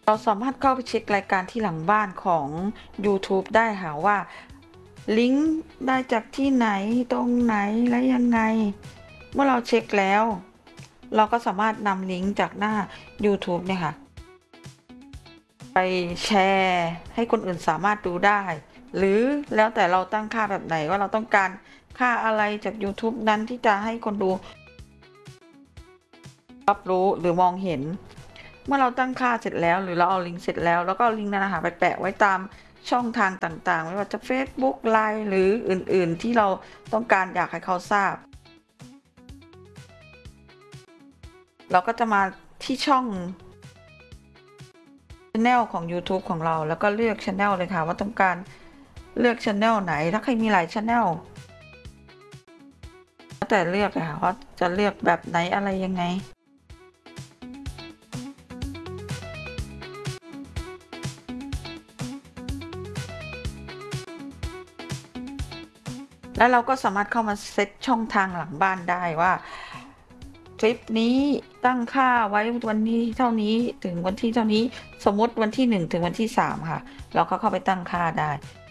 เราสามารถเข้าไปเช็ครายการที่หลังบ้านของ YouTube ได้ค่ะว่าลิงก์ได้จากที่ไหนตรงไหนและยังไง เมื่อเราเช็คแล้วเราก็สามารถนำลิงก์จากหน้า YouTube เนี่ยค่ะไปแชร์ให้คนอื่นสามารถดูได้หรือแล้วแต่เราตั้งค่าแบบไหนว่าเราต้องการค่าอะไรจาก YouTube นั้นที่จะให้คนดูรับรู้หรือมองเห็นเมื่อเราตั้งค่าเสร็จแล้วหรือเราเอาลิงก์เสร็จแล้วแล้วก็ลิงก์นั้นนะคะไปแปะไว้ตามช่องทางต่างๆไม่ว่าจะ Facebook LINE หรืออื่นๆที่เราต้องการอยากให้เขาทราบเราก็จะมาที่ช่อง channel ของ YouTube ของเราแล้วก็เลือก channel เลยค่ะว่าต้องการเลือก channel ไหนถ้าใครมีหลาย channel แล้วแต่เลือกเลยค่ะว่าจะเลือกแบบไหนอะไรยังไงแล้วเราก็สามารถเข้ามาเซตช่องทางหลังบ้านได้ว่าคลิปนี้ตั้งค่าไว้วันที่เท่านี้ถึงวันที่เท่านี้สมมติวันที่1ถึงวันที่3ค่ะเราก็เข้าไปตั้งค่าได้